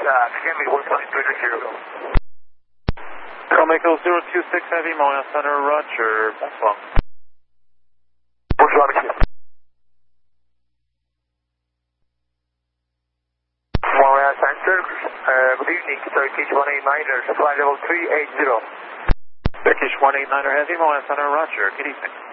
Miami 1.0. Echo 026 Heavy, Moana Center, Roger. That's long. Moana Center, good evening, Turkish 189er, flight level 380. Turkish 189er Heavy, Moana Center, Roger. Good evening.